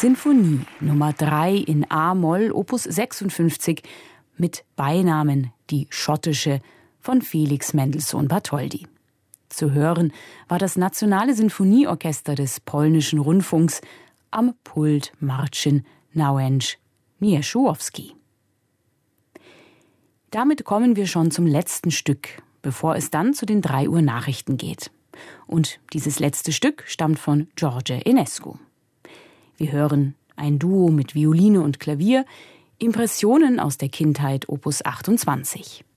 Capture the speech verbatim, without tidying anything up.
Sinfonie Nummer drei in A-Moll, Opus sechsundfünfzig, mit Beinamen die schottische von Felix Mendelssohn Bartholdy. Zu hören war das Nationale Sinfonieorchester des polnischen Rundfunks, am Pult Marcin Nałęcz-Mieszałowski. Damit kommen wir schon zum letzten Stück, bevor es dann zu den drei Uhr Nachrichten geht. Und dieses letzte Stück stammt von George Enescu. Wir hören ein Duo mit Violine und Klavier, Impressionen aus der Kindheit, Opus achtundzwanzig.